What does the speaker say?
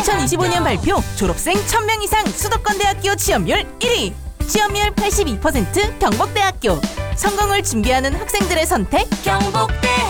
2025년 발표 졸업생 1000명 이상 수도권대학교 취업률 1위, 취업률 82% 경북대학교. 성공을 준비하는 학생들의 선택 경북대학교.